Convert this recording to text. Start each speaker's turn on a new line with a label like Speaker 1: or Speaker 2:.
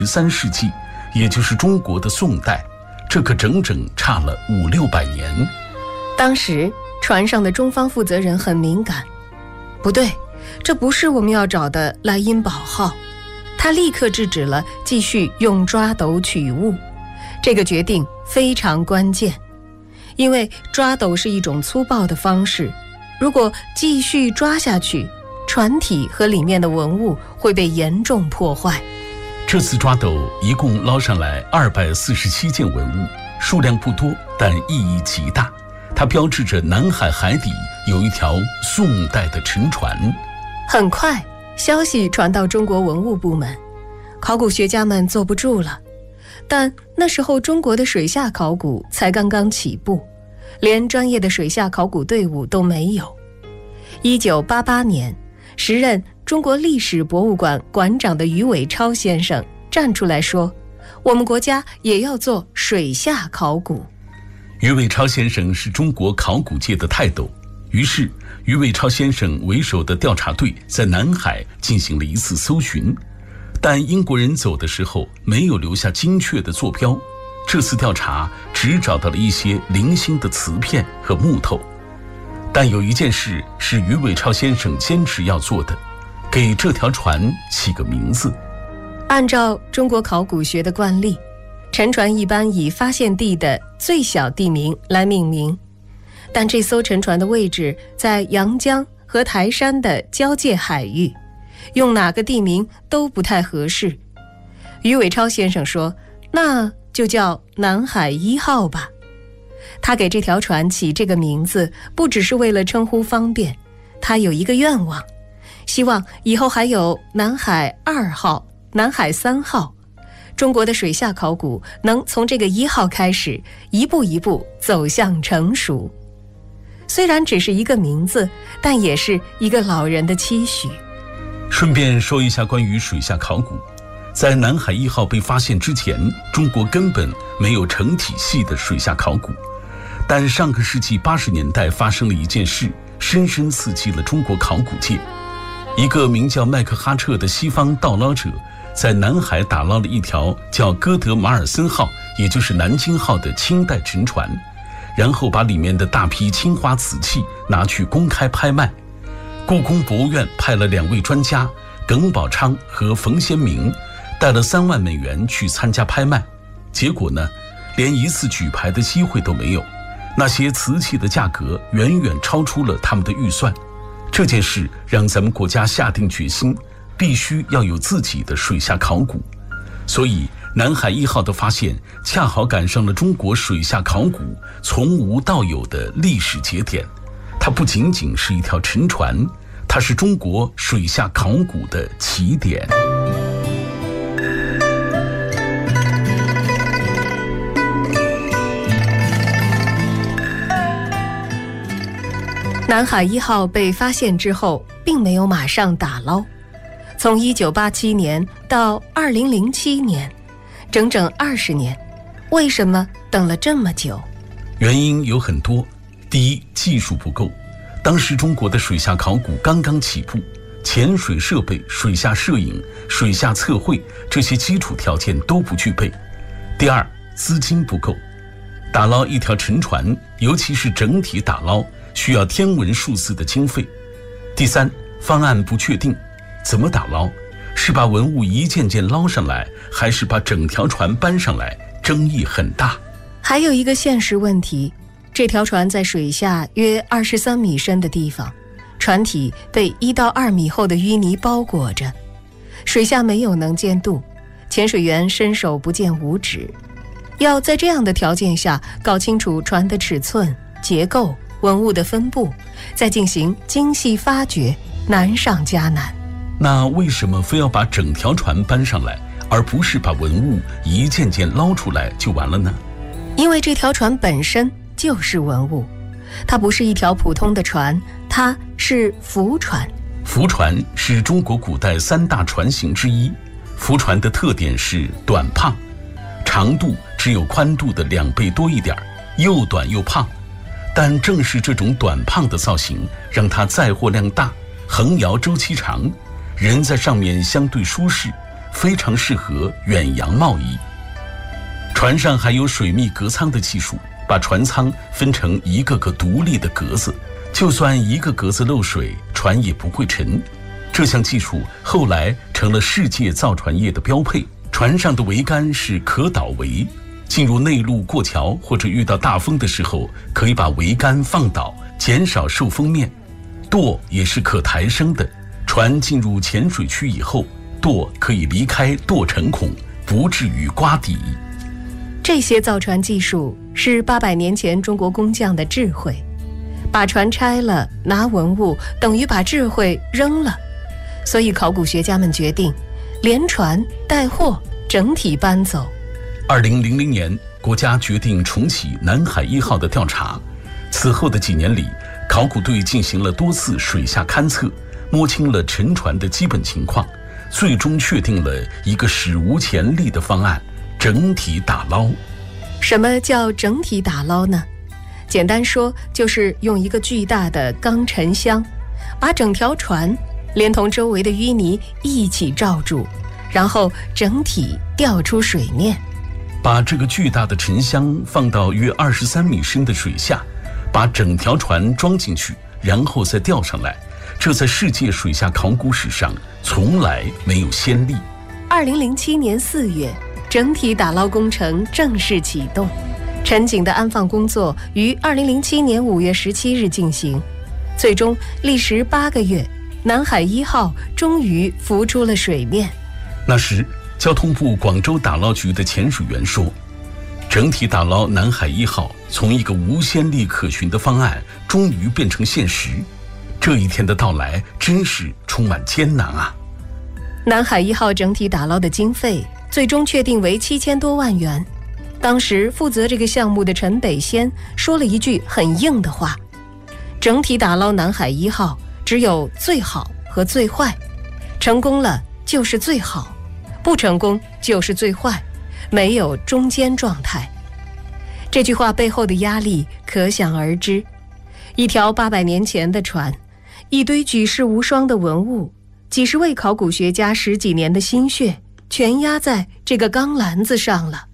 Speaker 1: 13世纪，也就是中国的宋代，这可整整差了500-600年。
Speaker 2: 当时船上的中方负责人很敏感，不对，这不是我们要找的莱茵堡号。他立刻制止了继续用抓斗取物，这个决定非常关键，因为抓斗是一种粗暴的方式，如果继续抓下去，船体和里面的文物会被严重破坏。
Speaker 1: 这次抓斗一共捞上来247件文物，数量不多，但意义极大。它标志着南海海底有一条宋代的沉船。
Speaker 2: 很快，消息传到中国文物部门，考古学家们坐不住了。但那时候中国的水下考古才刚刚起步，连专业的水下考古队伍都没有。1988年，时任中国历史博物馆馆长的余伟超先生站出来说，我们国家也要做水下考古。
Speaker 1: 余伟超先生是中国考古界的泰斗，于是余伟超先生为首的调查队在南海进行了一次搜寻，但英国人走的时候没有留下精确的坐标，这次调查只找到了一些零星的瓷片和木头。但有一件事是余伟超先生坚持要做的，给这条船起个名字。
Speaker 2: 按照中国考古学的惯例，沉船一般以发现地的最小地名来命名，但这艘沉船的位置在阳江和台山的交界海域，用哪个地名都不太合适。余伟超先生说，那就叫南海1号吧。他给这条船起这个名字，不只是为了称呼方便，他有一个愿望，希望以后还有南海2号、南海3号。中国的水下考古能从这个1号开始，一步一步走向成熟。虽然只是一个名字，但也是一个老人的期许。
Speaker 1: 顺便说一下关于水下考古，在南海1号被发现之前，中国根本没有成体系的水下考古。但上个世纪80年代发生了一件事，深深刺激了中国考古界。一个名叫麦克哈彻的西方盗捞者在南海打捞了一条叫哥德马尔森号，也就是南京号的清代沉船，然后把里面的大批青花瓷器拿去公开拍卖。故宫博物院派了2位专家耿宝昌和冯先明，带了3万美元去参加拍卖。结果呢，连一次举牌的机会都没有，那些瓷器的价格远远超出了他们的预算。这件事让咱们国家下定决心，必须要有自己的水下考古。所以南海1号的发现恰好赶上了中国水下考古从无到有的历史节点。它不仅仅是一条沉船，它是中国水下考古的起点。
Speaker 2: 南海1号被发现之后，并没有马上打捞。从1987年到2007年，整整20年，为什么等了这么久？
Speaker 1: 原因有很多。第一，技术不够，当时中国的水下考古刚刚起步，潜水设备、水下摄影、水下测绘这些基础条件都不具备。第二，资金不够，打捞一条沉船，尤其是整体打捞，需要天文数字的经费。第三，方案不确定，怎么打捞？是把文物一件件捞上来，还是把整条船搬上来？争议很大。
Speaker 2: 还有一个现实问题，这条船在水下约23米深的地方，船体被1到2米厚的淤泥包裹着，水下没有能见度，潜水员伸手不见五指。要在这样的条件下搞清楚船的尺寸、结构、文物的分布，再进行精细发掘，难上加难。
Speaker 1: 那为什么非要把整条船搬上来，而不是把文物一件件捞出来就完了呢？
Speaker 2: 因为这条船本身就是文物，它不是一条普通的船，它是浮船。
Speaker 1: 浮船是中国古代3大船型之一。浮船的特点是短胖，长度只有宽度的2倍多一点，又短又胖。但正是这种短胖的造型，让它载货量大，横摇周期长，人在上面相对舒适， 非常适合远洋贸易。船上还有水密隔舱的技术，把船舱分成一个个独立的格子，就算一个格子漏水，船也不会沉。这项技术后来成了世界造船业的标配。船上的桅杆是可倒桅，进入内陆过桥或者遇到大风的时候，可以把桅杆放倒，减少受风面。舵也是可抬升的，船进入浅水区以后，舵可以离开舵承孔，不至于刮底。
Speaker 2: 这些造船技术是800年前中国工匠的智慧，把船拆了拿文物，等于把智慧扔了。所以考古学家们决定连船带货整体搬走。
Speaker 1: 2000年，国家决定重启南海1号的调查。此后的几年里，考古队进行了多次水下勘测，摸清了沉船的基本情况，最终确定了一个史无前例的方案：整体打捞。
Speaker 2: 什么叫整体打捞呢？简单说，就是用一个巨大的钢沉箱，把整条船连同周围的淤泥一起罩住，然后整体吊出水面。
Speaker 1: 把这个巨大的沉箱放到约23米深的水下，把整条船装进去，然后再吊上来。这在世界水下考古史上从来没有先例。
Speaker 2: 2007年4月，整体打捞工程正式启动，沉井的安放工作于2007年5月17日进行，最终历时8个月，南海1号终于浮出了水面。
Speaker 1: 那时，交通部广州打捞局的潜水员说，整体打捞南海1号从一个无先例可循的方案，终于变成现实。这一天的到来真是充满艰难啊！
Speaker 2: 南海1号整体打捞的经费最终确定为7000多万元。当时负责这个项目的陈北先说了一句很硬的话：整体打捞南海1号只有最好和最坏，成功了就是最好，不成功就是最坏，没有中间状态。这句话背后的压力可想而知。一条800年前的船，一堆举世无双的文物，几十位考古学家10几年的心血，全压在这个钢篮子上了。